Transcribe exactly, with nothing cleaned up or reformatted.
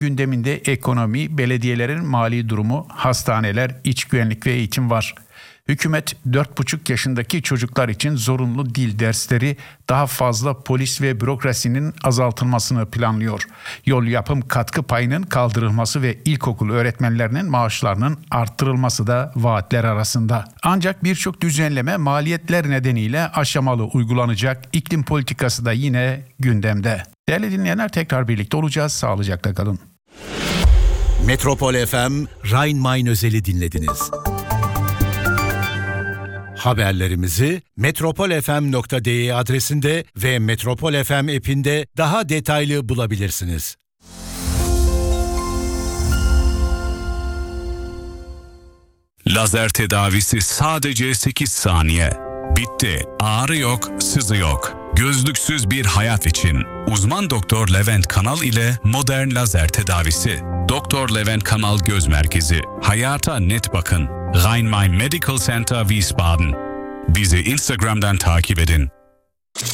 Gündeminde ekonomi, belediyelerin mali durumu, hastaneler, iç güvenlik ve eğitim var. Hükümet dört buçuk yaşındaki çocuklar için zorunlu dil dersleri, daha fazla polis ve bürokrasinin azaltılmasını planlıyor. Yol yapım katkı payının kaldırılması ve ilkokul öğretmenlerinin maaşlarının arttırılması da vaatler arasında. Ancak birçok düzenleme maliyetler nedeniyle aşamalı uygulanacak. İklim politikası da yine gündemde. Değerli dinleyenler, tekrar birlikte olacağız. Sağlıcakla kalın. Metropol F M Rhein-Main özeli dinlediniz. Haberlerimizi metropol f m nokta d e adresinde ve Metropol F M app'inde daha detaylı bulabilirsiniz. Lazer tedavisi sadece sekiz saniye. Bitti. Ağrı yok, sızı yok. Gözlüksüz bir hayat için. Uzman Doktor Levent Kanal ile modern lazer tedavisi. Doktor Levent Kanal Göz Merkezi. Hayata net bakın. Rhein-Main Medical Center Wiesbaden. Bizi Instagram'dan takip edin.